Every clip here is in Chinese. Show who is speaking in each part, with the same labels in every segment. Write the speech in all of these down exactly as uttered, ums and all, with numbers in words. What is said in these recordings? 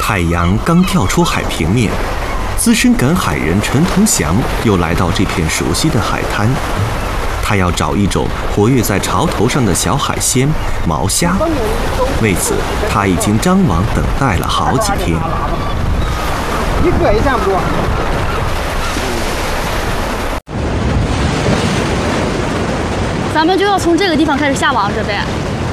Speaker 1: 太阳刚跳出海平面，资深赶海人陈同祥又来到这片熟悉的海滩。他要找一种活跃在潮头上的小海鲜——毛虾。为此，他已经张网等待了好几天。
Speaker 2: 一个也占不住。
Speaker 3: 咱们就要从这个地方开始下网，这呗。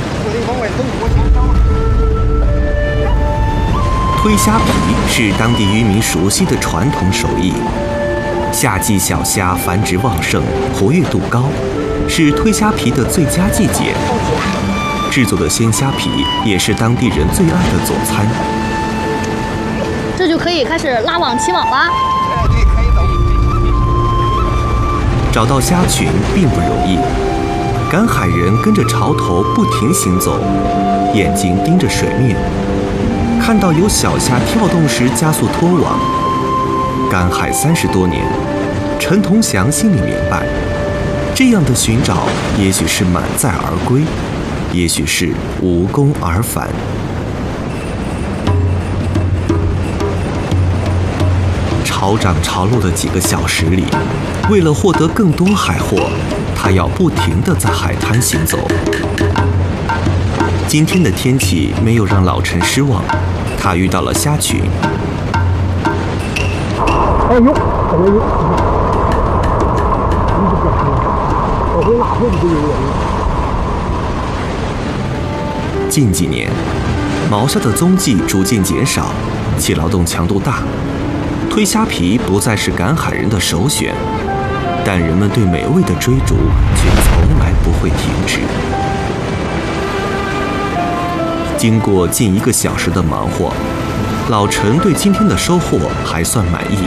Speaker 1: 推虾皮是当地渔民熟悉的传统手艺。夏季小虾繁殖旺盛，活跃度高，是推虾皮的最佳季节。制作的鲜虾皮也是当地人最爱的佐餐。
Speaker 3: 这就可以开始拉网起网啦。
Speaker 2: 对，可以走。
Speaker 1: 找到虾群并不容易，赶海人跟着潮头不停行走，眼睛盯着水面，看到有小虾跳动时加速拖网。赶海三十多年，陈同祥心里明白，这样的寻找也许是满载而归，也许是无功而返。潮涨潮落的几个小时里，为了获得更多海货，他要不停地在海滩行走。今天的天气没有让老陈失望，他遇到了虾群。
Speaker 2: 哎呦，哎呦，我会拉回去就有人。
Speaker 1: 近几年，毛虾的踪迹逐渐减少，其劳动强度大，推虾皮不再是赶海人的首选，但人们对美味的追逐却从来不会停止。经过近一个小时的忙活，老陈对今天的收获还算满意。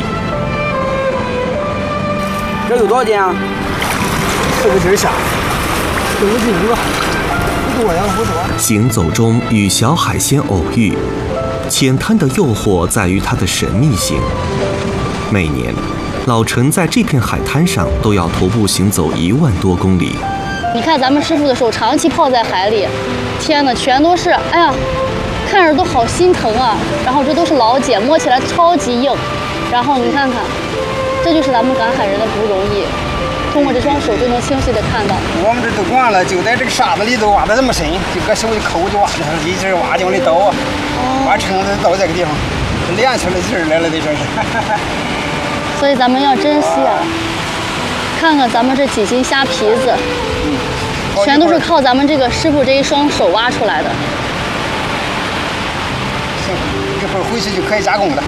Speaker 2: 这有多少斤啊？四五斤虾，四五斤一个，不多呀，不多。
Speaker 1: 行走中与小海鲜偶遇，浅滩的诱惑在于它的神秘性。每年，老陈在这片海滩上都要徒步行走一万多公里。
Speaker 3: 你看咱们师傅的手长期泡在海里，天哪，全都是，哎呀，看着都好心疼啊。然后这都是老茧，摸起来超级硬。然后你看看，这就是咱们赶海人的不容易。通过这双手就能清晰地看到。
Speaker 2: 我们这都惯了，就在这个沙子里头挖得这么深，就搁手里抠就挖的，一直挖就往里倒啊，挖撑的到这个地方，练出来劲儿来了，这真是。
Speaker 3: 所以咱们要珍惜啊！看看咱们这几斤虾皮子，嗯，全都是靠咱们这个师傅这一双手挖出来的。
Speaker 2: 行，一会儿回去就可以加工了。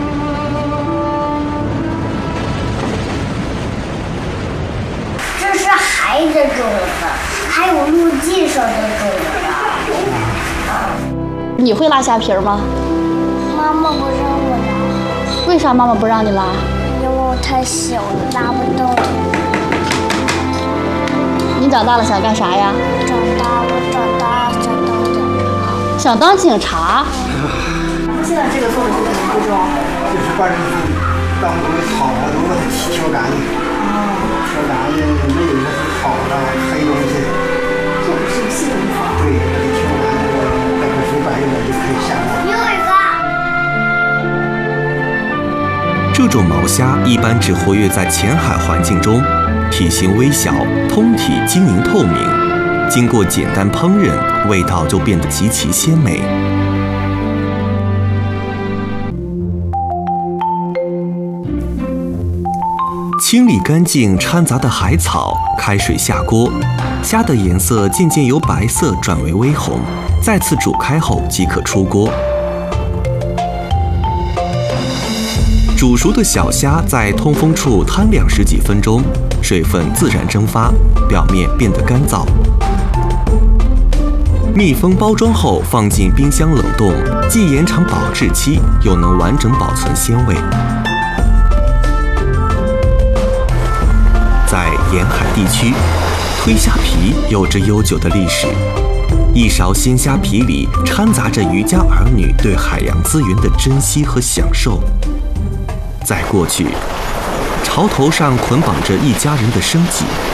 Speaker 4: 这是海的种子，还有陆地上的种子。
Speaker 3: 你会拉虾皮吗？
Speaker 4: 妈妈不让我拉。
Speaker 3: 为啥妈妈不让你拉？
Speaker 4: 因为我太小了，拉不动。
Speaker 3: 你长大了想干啥呀？
Speaker 4: 长大，我长大想当警察。
Speaker 3: 想当警察？
Speaker 5: 现在这个做的是什么步骤？
Speaker 2: 就是把这个当中的草啊都把它挑干净。哦。挑干净，没有那些草啊、黑东西。
Speaker 5: 这不是新东西。
Speaker 2: 对，把它挑干净，待会水半热就可以下锅。
Speaker 4: 又一个。
Speaker 1: 这种毛虾一般只活跃在浅海环境中，体型微小，通体晶莹透明，经过简单烹饪，味道就变得极其鲜美。清理干净掺杂的海草，开水下锅，虾的颜色渐渐由白色转为微红，再次煮开后即可出锅。煮熟的小虾在通风处摊晾十几分钟，水分自然蒸发，表面变得干燥。密封包装后放进冰箱冷冻，既延长保质期，又能完整保存鲜味。在沿海地区，推虾皮有着悠久的历史。一勺鲜虾皮里掺杂着渔家儿女对海洋资源的珍惜和享受。在过去，潮头上捆绑着一家人的生计。